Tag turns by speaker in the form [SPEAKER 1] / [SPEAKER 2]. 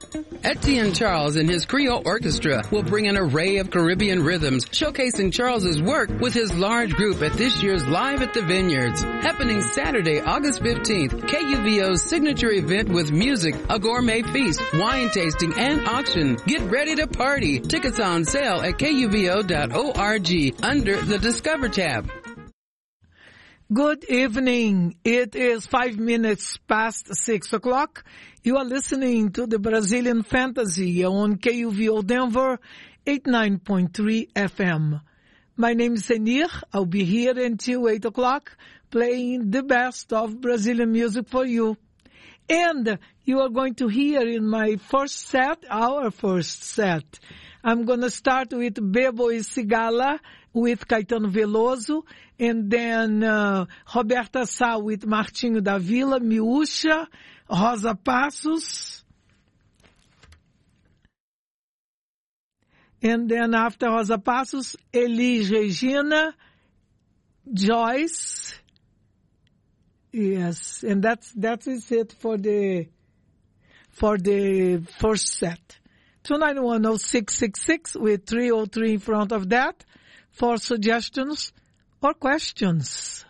[SPEAKER 1] Etienne Charles and his Creole Orchestra will bring an array of Caribbean rhythms, showcasing Charles's work with his large group at this year's Live at the Vineyards, happening Saturday, August 15th. KUVO's signature event with music, a gourmet feast, wine tasting, and auction. Get ready to party. Tickets on sale at KUVO.org under the Discover tab.
[SPEAKER 2] Good evening. It is 5 minutes past 6 o'clock. You are listening to the Brazilian Fantasy on KUVO Denver 89.3 FM. My name is Senir. I'll be here until 8 o'clock playing the best of Brazilian music for you. And you are going to hear in my first set, our first set. I'm going to start with Bebo e Cigala with Caetano Veloso, and then Roberta Sá with Martinho da Vila, Miúcha, Rosa Passos. And then after Rosa Passos, Elis Regina, Joyce. Yes, and that is it for the first set. 2910666 with 303 in front of that for suggestions or questions.